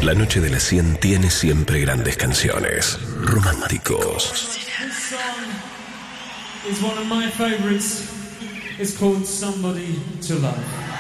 La noche de las 100 tiene siempre grandes canciones. Románticos. This song is one of my favorites. It's called Somebody to Love.